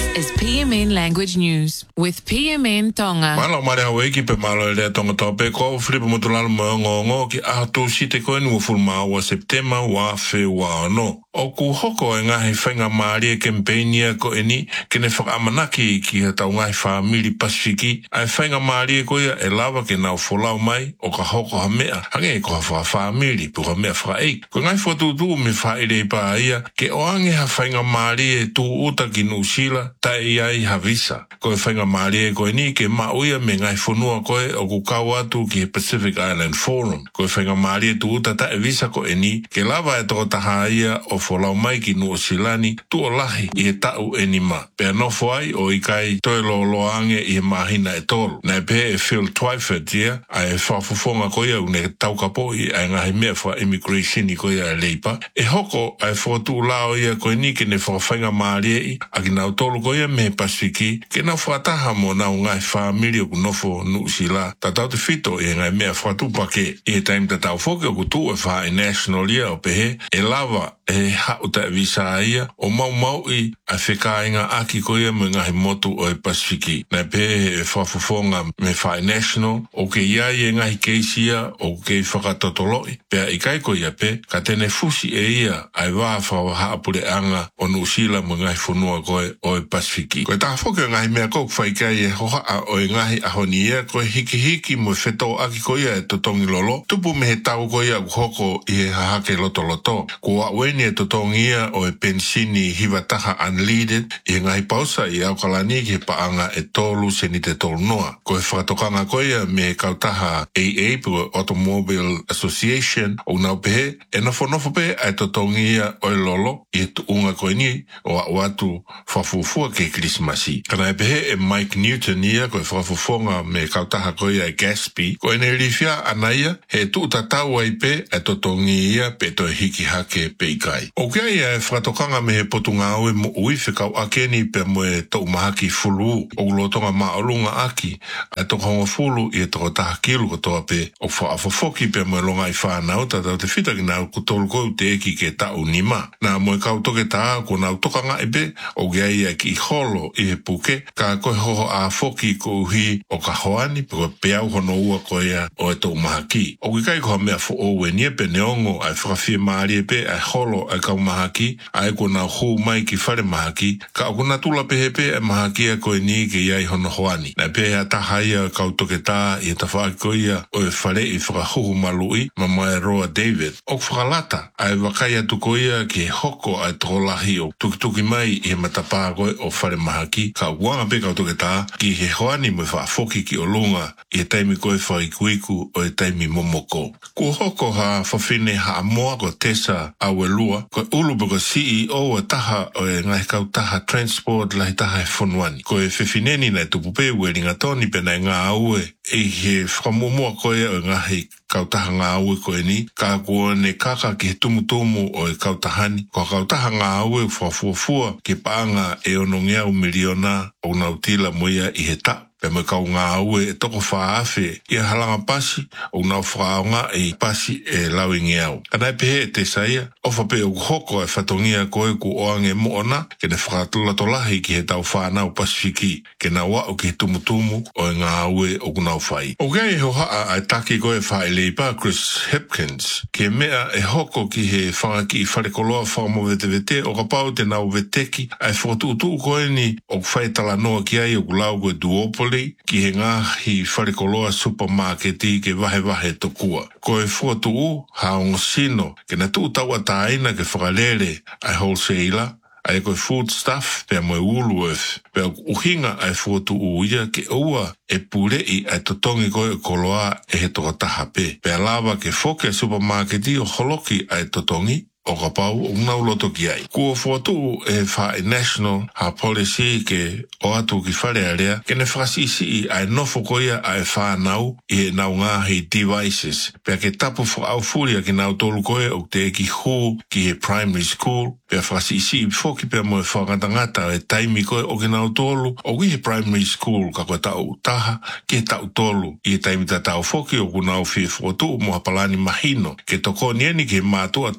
is PMN Language News with PMN Tonga. Malo mare hawe ki pe malo le tonga tope ko flipa motulalo mo ki ato site ko ni fulma wa September wa fe wa no. O ku hoko e ngahi whainga maari e kempeinia ko eni ke ne whakamanaki ki he tau ngahi whaamiri Pasifiki ai whainga maari e koia e lawa ke nau wholau mai o ka hoko ha mea hange e ko ha whaamiri pu ha mea whaeik. Ko ngai whatutu me whaere i pā ia ke oange ha whainga maari e tu uta ki Nusila ta e ai ha visa. Ko e whainga maari e ko eni ke mauia me ngai whunua koe o ku kau atu ki he Pacific Island Forum. Ko e whainga maari e tu uta ta e visa ko eni ke lawa e toko taha ia o wholau mai ki Nusilani tu o lahi i e tau enima. Pea nofo ai o i kai toi loange i e mahina e tolu. Nei pe e Phil Twyford ia a e whafufonga koia une tau kapo i a ngahi mea wha immigration i koia e leipa. E hoko a e whotu lao ia koe ni ke ne whawhainga maarie i a ki nau tolu koia me Pasifiki ke nau whataha mo nau ngai whaamiri o ku nofo Nusila. Ta tau te fito i ngai mea whatu pake i e taim ta tau whoke o ku tu e wha i national ia o pehe e lava e hauta e visa ia o mau i a whekainga aki koia me ngahi motu o e Pasifiki. Nei pe e whafufonga me whae national o ke iai e ngahi keisia o ke whakatotoloi. Pea i kai koia pe ka tene fusi e ia ai waa whawa haapure anga o Nusila me ngahi whunua koe o e Pasifiki. Koe taha whoke ngahi mea kou whaikai e hoha a o e ngahi ahoni ia koe hiki mo wheto aki koia e totongi lolo. Tupu me he tau koia ku hoko i he hahake loto. Kua weni e totongia o e pensini hiwataha unleaded i ngai pausa i aukalani ki he paanga e tolu seni te tolu noa. Ko e whakatokanga koia me kautaha AA po Automobile Association o nau pehe e nofo pe ai totongia o e lolo i e tuunga koe ni o atu whafufua ke Krismasi. Kana e pehe e Mike Newton ia ko e whafufonga me kautaha koia e Gatsby ko e ne rifia anaia he tu tatau ai pe e totongia pe to hiki hake pe ikai. O kia ia e whakatokanga me he potunga au e mo ui whikau ake ni pe mo e tau mahaki fulu o ulotonga maolunga aki a tokonga fulu i e toko taha kilu kotoa pe o whaafofoki pe mo e longa i whanau tatau te whita ki nau kutolu kou te eki ke tau nima. Nā mo e kau toke taa ko nau tokanga e pe o kia ia ki holo i he puke ka koe hoho a foki ko uhi o ka hoani pe koe peau hono ua koea o e tau mahaki. O ki kai koha mea fo o we nie pe neongo ai whakawhia maari e pe ai holo ai kau mahaki ai ko nau hou mai ki whare mahaki ka o kuna tula pehepe e mahaki a koe ni ke iai hono hoani. Nai pe a taha ia kau toke tā i e tawhaaki ko ia o e whare i whakahuhu malui ma mai Roa David. O whakalata ai wakai atu ko ia ke hoko ai tokolahi o tukituki mai i e matapā koe o whare mahaki ka wanga pe kau toke tā ki he hoani mo whaafoki ki o lunga i e taimi koe whaikuiku o e taimi momoko. Ko hoko ha whawhine ha amoa ko Tessa Awelua ko ulu ko CEO a taha o e ngai kau taha transport lahi taha e whonuani. Ko e whewhineni nei tupupe ue ringa toni pe nei ngā aue e he whakamumua koe o ngahi kau taha ngā aue koe ni ka kua ne kaka ki he tumutumu o e kau tahani. Ko kau taha ngā aue whafuafua ki paanga e ono ngeau miliona o nautila moia i he ta. Pe me kau ngā aue e toko whaafe i a halanga pasi o nau whaaonga e pasi e lawi ngeau. Kanai pehe e te saia, ofa pe o hoko e whatongia koe ku oange moona ke ne whakatulatolahi ki he tau whanau Pasifiki ke na wao ki he tumutumu o e ngā aue o kunau whai. O kei ho haa ai taki koe whaeleipa Chris Hipkins ke mea e hoko ki he whangaki i wharekoloa whamo vete o ka pau te nau veteki ai whakatutu koe ni o whaitala noa ki ai o kulau koe duopoli ki he ngahi wharekoloa supermarketi ke wahe tokua. Ko e whuatuu haongo sino ke na tūtaua tāina ke whakalere ai wholesaler ai koe food stuff pe mo e Woolworth pe uhinga ai whuatuu ia ke ua e purei ai totongi koe koloa e he toka taha pe. Pe lava ke whoke supermarketi o holoki ai totongi o ka pau o ngau loto ki ai. Kua whuatu e whae national ha policy ke o atu ki whare area ke ne whakasisi i ai nofo koia ai whanau i e nau ngahi devices. Pea ke tapu whaau furia ki nau tolu koe o te ki hu ki he primary school. Pea whakasisi i whoki pea mo e whakatangata e taimi koe o ki nau tolu o ki he primary school ka koe tau taha ki he tau tolu i e taimi ta tau whoki o ku nau whi whuatu mo hapalani mahino ke toko nieni ki he mātua tahi wha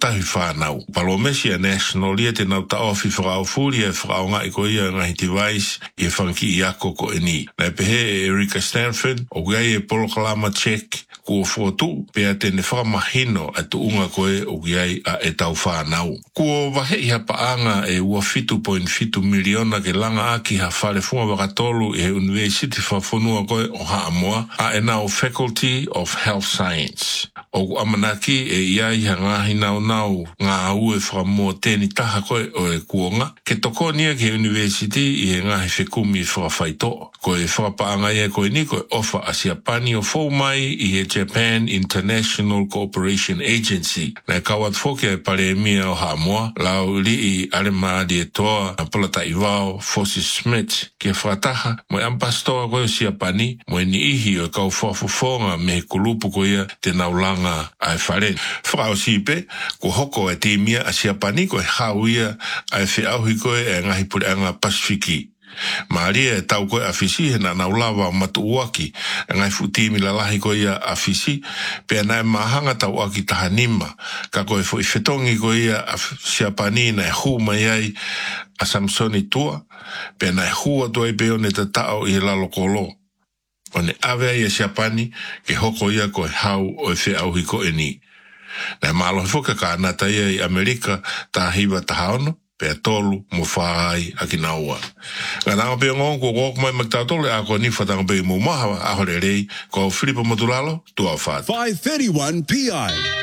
whanau. Palomesi a national lia te nau ta ofi whakao furi e whakao ngai ko ia ngahi device i e whanki i ako ko e ni. Nei pehe e Erika Stanford o gai e polokalama check kua whotu pea tene whakamahino a tu unga koe o gai a e tau whanau. Kua wahe i hapaanga e ua 5.5 miliona ke langa aki ha whare funga wakatolu e University whafonua koe o Haamoa a e nao Faculty of Health Science. O amanaki e iai ha ngahi nau ngā ue whakamoa tēni taha koe o e kuonga. Ke toko nia ke University i e ngahi whekumi whakawhaito. Koe whakapaanga ia koe ni koe ofa asia pani o fōmai i e Japan International Cooperation Agency. Nei kawat whoke e pare mia o Haamoa, lau li i aremadi e toa na polata i wao Fosi Smith ke whakataha moe ampastoa koe o sia pani moe ni ihi o kau whafufonga me kulupu koe ia te naulanga ai wharen. Whakao sipe, ko hoko e te mia a sia pani koe hauia ai whiauhi koe e ngahi pureanga Pasifiki. Maria e tau koe afisi he na naulawa matu uaki e ngai futimi lalahi koe ia afisi pea nai mahanga tau aki tahanima ka koe fo i whetongi koe ia siapani na e huma iai a Samsoni tua pea na e hua toi peo ne te tao i lalo kolo o ne awea ia siapani ke hoko ia koe hau o e whiauhi koe ni na malo fuka ka anata ia i Amerika ta hiwa tahaono pea tolu mo whaai a ki naua. Ngā nanga pia ngongo ko mai maktatole a ko ni whatanga pia mo maha a hore rei ko Filipa Matulalo tua whāt. 531 PI.